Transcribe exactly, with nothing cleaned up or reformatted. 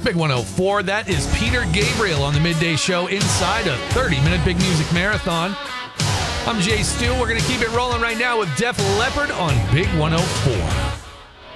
Big one oh four. That is Peter Gabriel on the Midday Show inside a thirty-minute Big Music Marathon. I'm Jay Stu. We're going to keep it rolling right now with Def Leppard on Big one oh four.